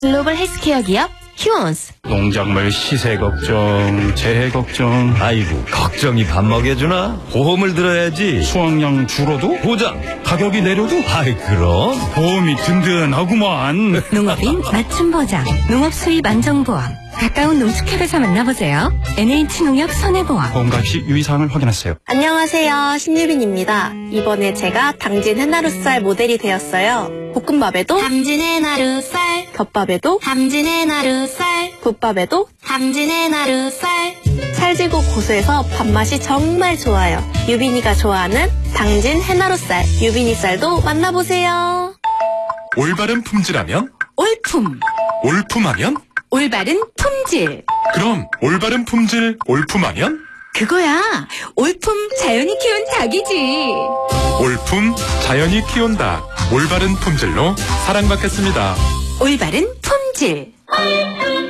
글로벌 헬스케어 기업 휴원스. 농작물 시세 걱정, 재해 걱정. 아이고, 걱정이 밥 먹여주나? 보험을 들어야지. 수확량 줄어도? 보장. 가격이 내려도? 아이, 그럼. 보험이 든든하구만. 농업인 맞춤 보장, 농업 수입 안정보험. 가까운 농축협에서 만나보세요. NH농협 손해보험. 보험가입시 유의사항을 확인하세요. 안녕하세요. 신유빈입니다. 이번에 제가 당진 해나루쌀 모델이 되었어요. 볶음밥에도 당진 해나루쌀, 덮밥에도 당진 해나루쌀, 국밥에도 당진 해나루쌀. 찰지고 고소해서 밥맛이 정말 좋아요. 유빈이가 좋아하는 당진 해나루쌀, 유빈이쌀도 만나보세요. 올바른 품질하면? 올품, 올품하면? 올바른 품질. 그럼 올바른 품질, 올품하면? 그거야, 올품 자연이 키운 닭이지. 올품, 자연이 키운 닭. 올바른 품질로 사랑받겠습니다. 올바른 품질.